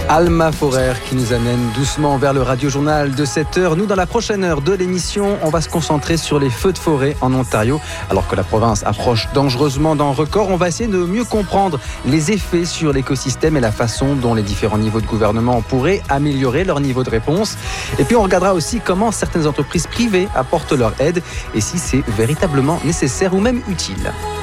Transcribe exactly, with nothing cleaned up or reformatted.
Alma Forer qui nous amène doucement vers le radio-journal de sept heures. Nous, dans la prochaine heure de l'émission, on va se concentrer sur les feux de forêt en Ontario. Alors que la province approche dangereusement d'un record, on va essayer de mieux comprendre les effets sur l'écosystème et la façon dont les différents niveaux de gouvernement pourraient améliorer leur niveau de réponse. Et puis on regardera aussi comment certaines entreprises privées apportent leur aide et si c'est véritablement nécessaire ou même utile.